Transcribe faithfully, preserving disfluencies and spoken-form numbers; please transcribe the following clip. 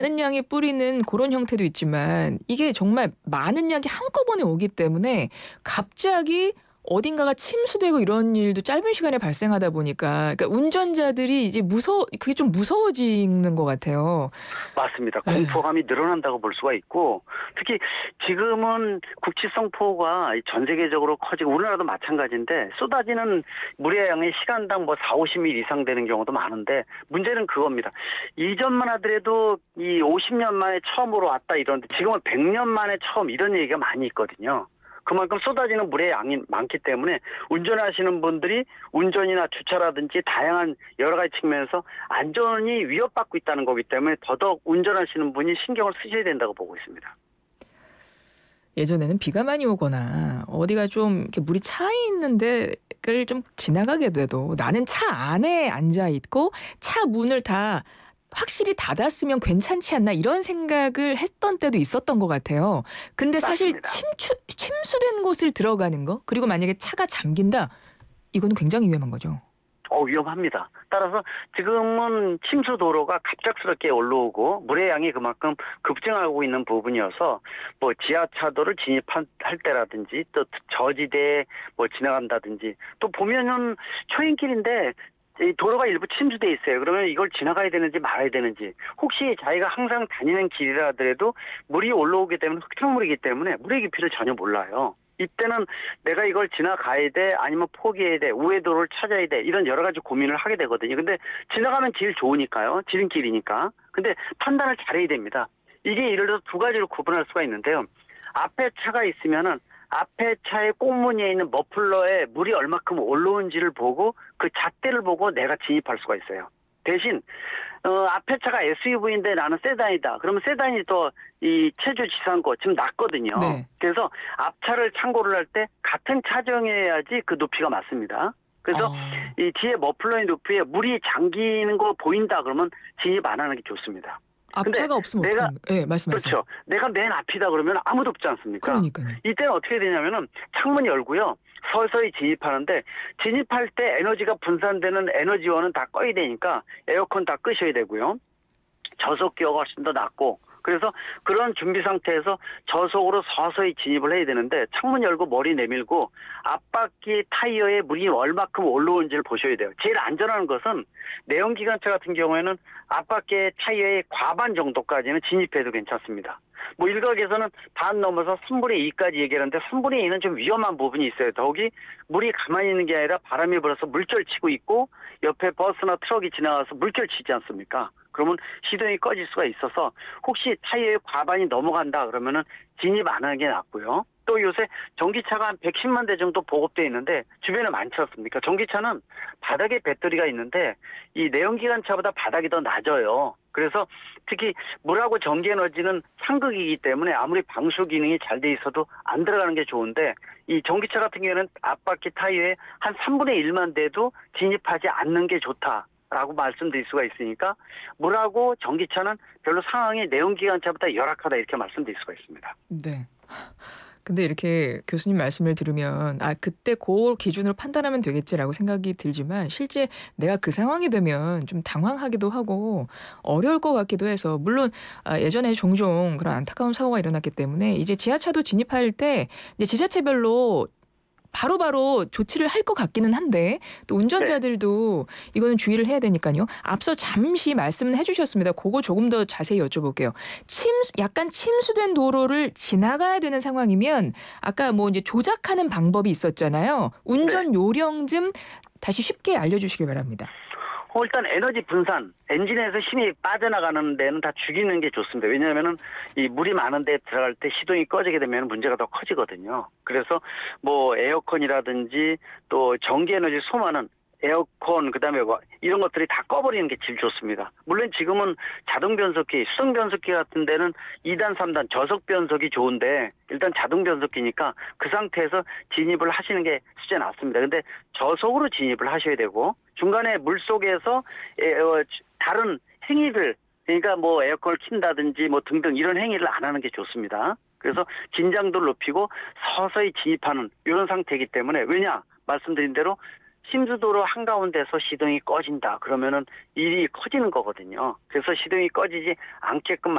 많은 양의 뿌리는 고런 형태도 있지만 이게 정말 많은 양이 한꺼번에 오기 때문에 갑자기 어딘가가 침수되고 이런 일도 짧은 시간에 발생하다 보니까 그러니까 운전자들이 이제 무서 그게 좀 무서워지는 것 같아요. 맞습니다. 예. 공포감이 늘어난다고 볼 수가 있고 특히 지금은 국지성 포호가 전 세계적으로 커지고 우리나라도 마찬가지인데 쏟아지는 물의 양이 시간당 뭐 사오십 밀 이상 되는 경우도 많은데 문제는 그겁니다. 이전만 하더라도 이 오십 년 만에 처음으로 왔다 이러는데 지금은 백 년 만에 처음 이런 얘기가 많이 있거든요. 그만큼 쏟아지는 물의 양이 많기 때문에 운전하시는 분들이 운전이나 주차라든지 다양한 여러 가지 측면에서 안전이 위협받고 있다는 거기 때문에 더더욱 운전하시는 분이 신경을 쓰셔야 된다고 보고 있습니다. 예전에는 비가 많이 오거나 어디가 좀 이렇게 물이 차 있는 데를 좀 지나가게 돼도 나는 차 안에 앉아 있고 차 문을 다 확실히 닫았으면 괜찮지 않나 이런 생각을 했던 때도 있었던 것 같아요. 근데 사실 맞습니다. 침추 침수된 곳을 들어가는 거 그리고 만약에 차가 잠긴다 이거는 굉장히 위험한 거죠. 어, 위험합니다. 따라서 지금은 침수 도로가 갑작스럽게 올라오고 물의 양이 그만큼 급증하고 있는 부분이어서 뭐 지하차도를 진입할 때라든지 또 저지대에 뭐 지나간다든지 또 보면은 초행길인데 이 도로가 일부 침수돼 있어요. 그러면 이걸 지나가야 되는지 말아야 되는지 혹시 자기가 항상 다니는 길이라 하더라도 물이 올라오기 때문에 흙탕물이기 때문에 물의 깊이를 전혀 몰라요. 이때는 내가 이걸 지나가야 돼 아니면 포기해야 돼 우회도로를 찾아야 돼 이런 여러 가지 고민을 하게 되거든요. 근데 지나가면 제일 좋으니까요. 지름길이니까. 근데 판단을 잘해야 됩니다. 이게 예를 들어서 두 가지로 구분할 수가 있는데요. 앞에 차가 있으면은 앞에 차의 꽁무니에 있는 머플러에 물이 얼마큼 올라온지를 보고 그 잣대를 보고 내가 진입할 수가 있어요. 대신 어, 앞에 차가 에스유브이인데 나는 세단이다. 그러면 세단이 또 이 체주 지상고 지금 낮거든요. 네. 그래서 앞차를 참고를 할 때 같은 차종이어야지 그 높이가 맞습니다. 그래서 어. 이 뒤에 머플러의 높이에 물이 잠기는 거 보인다 그러면 진입 안 하는 게 좋습니다. 근데 앞차가 없으면 내가 어떡합니까? 예, 말씀하세요. 그렇죠. 내가 맨 앞이다 그러면 아무도 없지 않습니까? 그러니까요. 이때는 어떻게 되냐면은 창문 열고요. 서서히 진입하는데 진입할 때 에너지가 분산되는 에너지원은 다 꺼야 되니까 에어컨 다 끄셔야 되고요. 저속기어가 훨씬 더 낫고 그래서 그런 준비 상태에서 저속으로 서서히 진입을 해야 되는데 창문 열고 머리 내밀고 앞바퀴 타이어에 물이 얼마큼 올라오는지를 보셔야 돼요. 제일 안전한 것은 내연기관차 같은 경우에는 앞바퀴 타이어의 과반 정도까지는 진입해도 괜찮습니다. 뭐 일각에서는 반 넘어서 삼분의 이까지 얘기하는데 삼분의 이는 좀 위험한 부분이 있어요. 더욱이 물이 가만히 있는 게 아니라 바람이 불어서 물결 치고 있고 옆에 버스나 트럭이 지나가서 물결 치지 않습니까? 그러면 시동이 꺼질 수가 있어서 혹시 타이어의 과반이 넘어간다 그러면은 진입 안 하는 게 낫고요. 또 요새 전기차가 한 백십만 대 정도 보급되어 있는데 주변에 많지 않습니까? 전기차는 바닥에 배터리가 있는데 이 내연기관차보다 바닥이 더 낮아요. 그래서 특히 물하고 전기 에너지는 상극이기 때문에 아무리 방수 기능이 잘 돼 있어도 안 들어가는 게 좋은데 이 전기차 같은 경우에는 앞바퀴 타이어에 한 삼분의 일만 돼도 진입하지 않는 게 좋다. 라고 말씀드릴 수가 있으니까 물하고 전기차는 별로 상황이 내연기관차보다 열악하다 이렇게 말씀드릴 수가 있습니다. 네. 근데 이렇게 교수님 말씀을 들으면 '아 그때 고 기준으로 판단하면 되겠지.'라고 생각이 들지만 실제 내가 그 상황이 되면 좀 당황하기도 하고 어려울 것 같기도 해서 물론 아 예전에 종종 그런 안타까운 사고가 일어났기 때문에 이제 지하차도 진입할 때 이제 지자체별로 바로바로 조치를 할 것 같기는 한데 또 네. 운전자들도 이거는 주의를 해야 되니까요. 앞서 잠시 말씀을 해 주셨습니다. 고거 조금 더 자세히 여쭤볼게요. 침수 약간 침수된 도로를 지나가야 되는 상황이면 아까 뭐 이제 조작하는 방법이 있었잖아요. 네. 운전 요령 좀 다시 쉽게 알려 주시기 바랍니다. 어, 일단 에너지 분산, 엔진에서 힘이 빠져나가는 데는 다 죽이는 게 좋습니다. 왜냐하면은 이 물이 많은 데 들어갈 때 시동이 꺼지게 되면 문제가 더 커지거든요. 그래서 뭐 에어컨이라든지 또 전기 에너지 소모는 에어컨 그다음에 뭐 이런 것들이 다 꺼버리는 게 제일 좋습니다. 물론 지금은 자동 변속기, 수동 변속기 같은 데는 이 단, 삼 단 저속 변속이 좋은데 일단 자동 변속기니까 그 상태에서 진입을 하시는 게 수제 낫습니다. 근데 저속으로 진입을 하셔야 되고 중간에 물속에서 에, 어, 다른 행위들 그러니까 뭐 에어컨을 킨다든지 뭐 등등 이런 행위를 안 하는 게 좋습니다. 그래서 긴장도를 높이고 서서히 진입하는 이런 상태이기 때문에 왜냐 말씀드린 대로 심수도로 한가운데서 시동이 꺼진다. 그러면은 일이 커지는 거거든요. 그래서 시동이 꺼지지 않게끔